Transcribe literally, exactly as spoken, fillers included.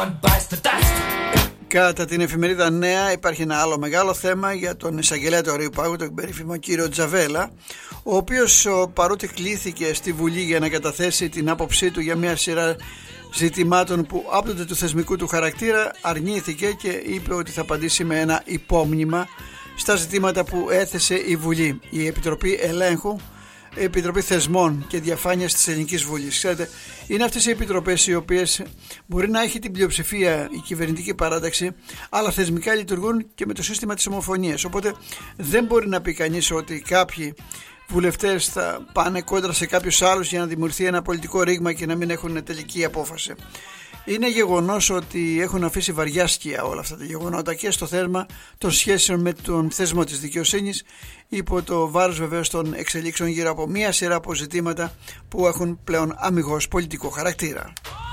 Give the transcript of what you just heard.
Κατά την εφημερίδα Νέα υπάρχει ένα άλλο μεγάλο θέμα για τον εισαγγελέα του Αριού Πάγου, τον περίφημο κύριο Τζαβέλα, ο οποίος παρότι κλήθηκε στη Βουλή για να καταθέσει την άποψή του για μια σειρά ζητημάτων που άπτονται του θεσμικού του χαρακτήρα, αρνήθηκε και είπε ότι θα απαντήσει με ένα υπόμνημα στα ζητήματα που έθεσε η Βουλή, η Επιτροπή Ελέγχου, Επιτροπή Θεσμών και Διαφάνειας της Ελληνικής Βουλής. Ξέρετε, είναι αυτές οι επιτροπές οι οποίες μπορεί να έχει την πλειοψηφία η κυβερνητική παράταξη, αλλά θεσμικά λειτουργούν και με το σύστημα της ομοφωνίας. Οπότε δεν μπορεί να πει κανείς ότι κάποιοι βουλευτές θα πάνε κόντρα σε κάποιους άλλους για να δημιουργηθεί ένα πολιτικό ρήγμα και να μην έχουν τελική απόφαση. Είναι γεγονός ότι έχουν αφήσει βαριά σκιά όλα αυτά τα γεγονότα και στο θέμα των σχέσεων με τον θεσμό της δικαιοσύνης, υπό το βάρος βεβαίως των εξελίξεων γύρω από μία σειρά από ζητήματα που έχουν πλέον αμιγώς πολιτικό χαρακτήρα.